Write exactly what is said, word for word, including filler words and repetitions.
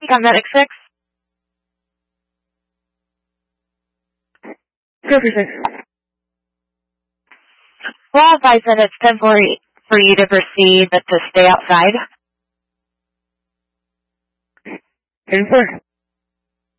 Got medic six. Perfect. Well, advise that it's temporary for you to proceed, but to stay outside. ten four.